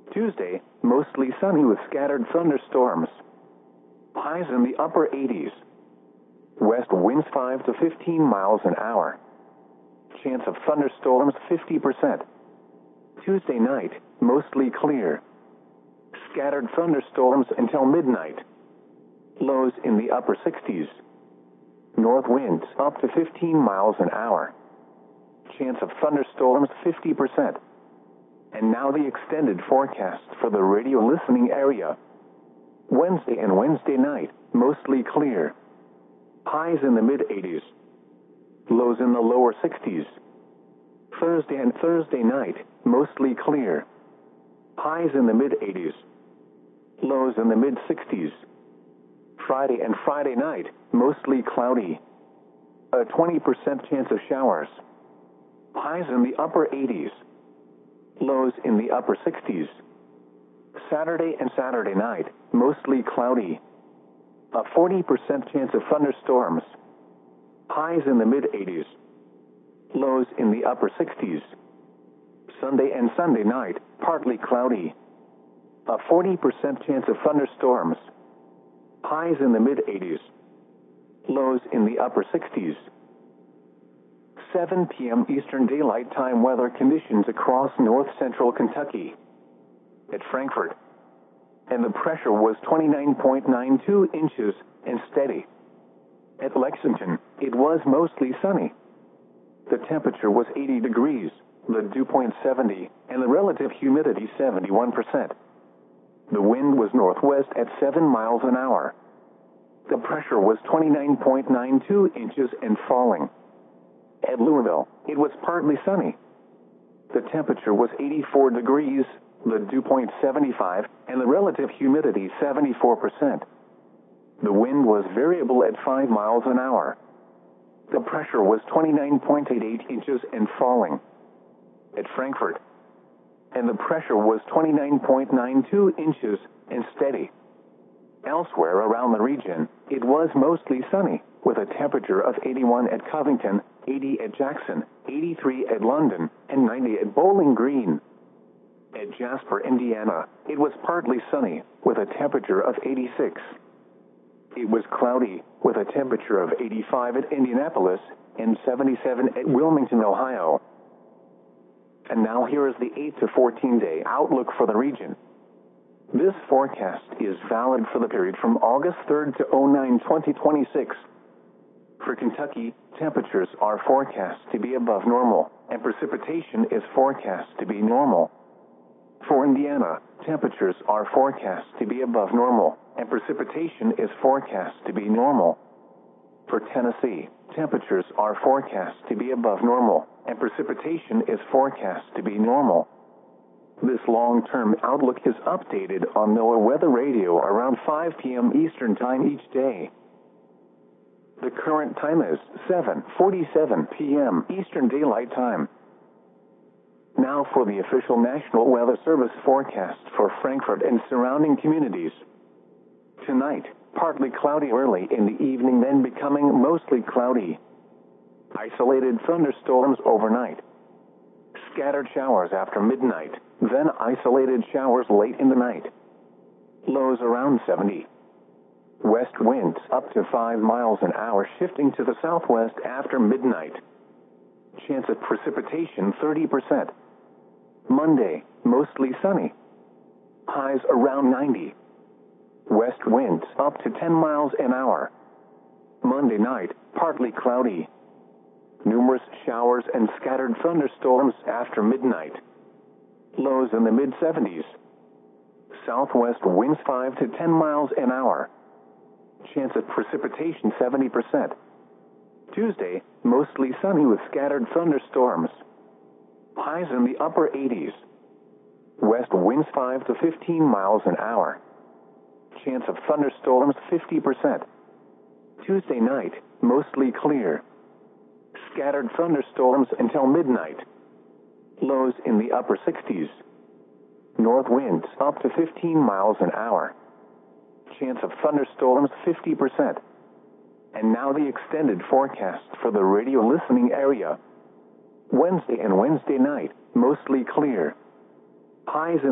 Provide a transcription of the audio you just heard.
Tuesday, mostly sunny with scattered thunderstorms. Highs in the upper 80s. West winds 5 to 15 miles an hour. Chance of thunderstorms 50%. Tuesday night, mostly clear. Scattered thunderstorms until midnight. Lows in the upper 60s. North winds up to 15 miles an hour. Chance of thunderstorms 50%. And now the extended forecast for the radio listening area. Wednesday and Wednesday night, mostly clear. Highs in the mid-80s. Lows in the lower 60s. Thursday and Thursday night, mostly clear. Highs in the mid-80s. Lows in the mid-60s. Friday and Friday night, mostly cloudy. A 20% chance of showers. Highs in the upper 80s. Lows in the upper 60s. Saturday and Saturday night, mostly cloudy. A 40% chance of thunderstorms. Highs in the mid-80s. Lows in the upper 60s. Sunday and Sunday night, partly cloudy. A 40% chance of thunderstorms. Highs in the mid-80s. Lows in the upper 60s. 7 p.m. Eastern Daylight Time weather conditions across north-central Kentucky. At Frankfort. And the pressure was 29.92 inches and steady. At Lexington, it was mostly sunny. The temperature was 80 degrees, the dew point 70, and the relative humidity 71%. The wind was northwest at 7 miles an hour. The pressure was 29.92 inches and falling. At Louisville, it was partly sunny. The temperature was 84 degrees, the dew point 75, and the relative humidity 74%. The wind was variable at 5 miles an hour. The pressure was 29.88 inches and falling. At Frankfort. And the pressure was 29.92 inches and steady. Elsewhere around the region, it was mostly sunny, with a temperature of 81 at Covington, 80 at Jackson, 83 at London, and 90 at Bowling Green. At Jasper, Indiana, it was partly sunny, with a temperature of 86. It was cloudy, with a temperature of 85 at Indianapolis and 77 at Wilmington, Ohio. And now here is the 8 to 14-day outlook for the region. This forecast is valid for the period from August 3rd to 09/2026. For Kentucky, temperatures are forecast to be above normal, and precipitation is forecast to be normal. For Indiana, temperatures are forecast to be above normal, and precipitation is forecast to be normal. For Tennessee, temperatures are forecast to be above normal, and precipitation is forecast to be normal. This long-term outlook is updated on NOAA Weather Radio around 5 p.m. Eastern Time each day. The current time is 7:47 p.m. Eastern Daylight Time. Now for the official National Weather Service forecast for Frankfort and surrounding communities. Tonight, partly cloudy early in the evening, then becoming mostly cloudy. Isolated thunderstorms overnight. Scattered showers after midnight, then isolated showers late in the night. Lows around 70. West winds up to 5 miles an hour, shifting to the southwest after midnight. Chance of precipitation 30%. Monday, mostly sunny. Highs around 90. West winds up to 10 miles an hour. Monday night, partly cloudy. Numerous showers and scattered thunderstorms after midnight. Lows in the mid-70s. Southwest winds 5 to 10 miles an hour. Chance of precipitation 70%. Tuesday, mostly sunny with scattered thunderstorms. Highs in the upper 80s. West winds 5 to 15 miles an hour. Chance of thunderstorms 50%. Tuesday night, mostly clear. Scattered thunderstorms until midnight. Lows in the upper 60s. North winds up to 15 miles an hour. Chance of thunderstorms 50%. And now the extended forecast for the radio listening area. Wednesday and Wednesday night, mostly clear. Highs in